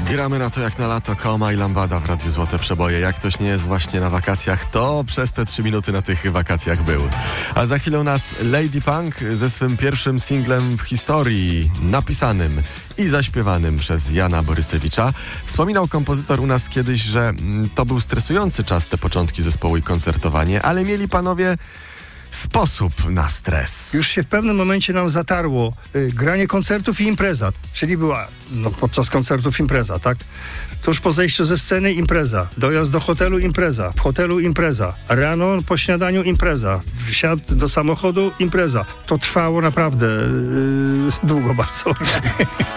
Gramy na to jak na lato. Koma i Lambada w Radiu Złote Przeboje. Jak ktoś nie jest właśnie na wakacjach, to przez te 3 minuty na tych wakacjach był. A za chwilę u nas Lady Punk ze swym pierwszym singlem w historii, napisanym i zaśpiewanym przez Jana Borysewicza. Wspominał kompozytor u nas kiedyś, że to był stresujący czas, te początki zespołu i koncertowanie, ale mieli panowie sposób na stres. Już się w pewnym momencie nam zatarło granie koncertów i impreza. Czyli była podczas koncertów impreza, tak? Tuż po zejściu ze sceny impreza. Dojazd do hotelu impreza. W hotelu impreza. Rano po śniadaniu impreza. Wsiadł do samochodu impreza. To trwało naprawdę długo bardzo.